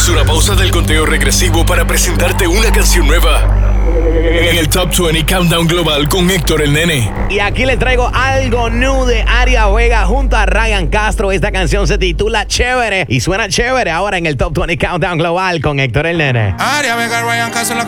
Hacemos una pausa del conteo regresivo para presentarte una canción nueva en el Top 20 Countdown Global con Héctor el Nene. Y aquí les traigo algo new de Aria Vega junto a Ryan Castro. Esta canción se titula Chévere y suena chévere ahora en el Top 20 Countdown Global con Héctor el Nene. Aria Vega, Ryan Castro.